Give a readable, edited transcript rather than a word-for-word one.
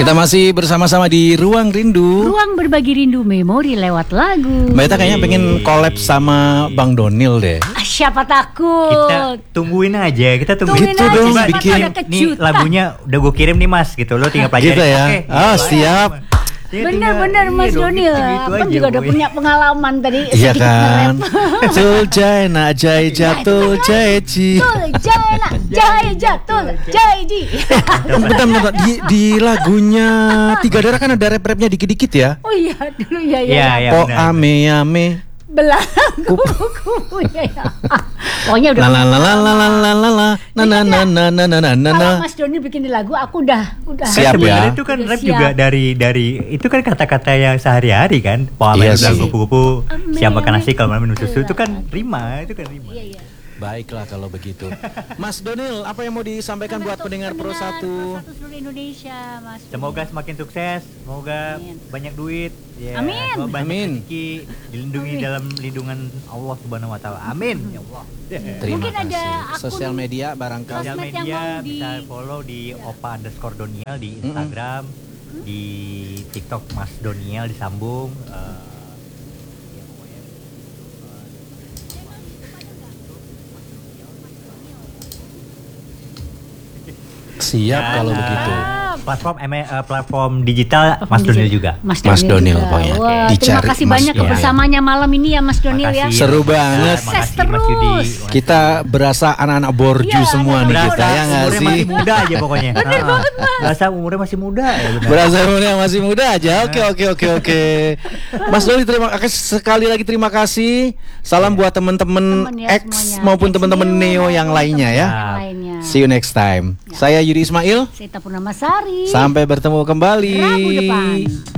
Kita masih bersama-sama di Ruang Rindu. Ruang berbagi rindu memori lewat lagu. Mbak Ita kayaknya pengen collab sama Bang Donil deh. Siapa takut? Kita tungguin aja, kita tungguin Gitu aja, dong, siapa bikin. tahu ada Nih kejutan. lagunya udah gue kirim nih Mas, gitu lo tinggal pelajari. Gitu ya. Oke, Oh, siap. Bener-bener Mas Donil, Abang juga udah punya pengalaman tadi. Iya sedikit kan. nge-rap. Tul jai nak jai jatul jai ji. Tul jaya jaya jatul jaya ji. Bentar. Di lagunya Tiga Darah kan ada rap-rapnya dikit-dikit ya. Oh iya dulu ya. Iya, Po benar. ame Belang kupu-kupu ya. Pokoknya udah. la la la la la la la la la na na na na na na na Kalau na. Mas Doni bikin di lagu, aku udah. Siap ya. Sebenarnya itu kan Udah rap siap. juga dari itu kan kata-kata yang sehari-hari kan. Iya Poamen sih. bilang kupu-kupu, Ame, siap makan ame. nasi kalau malam minum susu itu kan rima, itu kan rima. Iya. Baiklah kalau begitu. Mas Donil, apa yang mau disampaikan buat pendengar Pro 1? seluruh Indonesia, Mas. Semoga semakin sukses, semoga Amin. banyak duit, ya, Amin. semoga banyak Amin. rezeki, dilindungi Amin. dalam lindungan Allah Subhanahu Wa Taala. Amin. Ya Allah. Terima Mungkin ada kasih. akun Sosial media barangkali. Sosial sosmed yang media mau di- bisa follow di opa_donial di Instagram, di TikTok Mas Donial disambung. Ya pokoknya, Siap dan, kalau begitu. platform digital Mas Donial juga. Mas Donil juga. pokoknya. Wah, terima Dicari kasih Mas banyak Donil. kebersamaannya malam ini ya Mas Donil ya. Makasih. Seru banget. Makasih, Mas Sukses Yudi. terus. Kita berasa anak-anak borju Iya, semua nih anak-anak kita ya nggak umurnya sih? masih muda aja pokoknya. Bener banget Mas. Berasa umurnya masih muda ya benar. Berasa umurnya masih muda aja. Oke. Mas Doni terima kasih sekali lagi, terima kasih. Salam buat teman-teman Temen ya X semuanya. maupun X teman-teman Neo yang lainnya ya. Yang lainnya. See you next time. Saya Yudi Ismail. Sita Purnamasari. Sampai bertemu kembali. Rabu depan.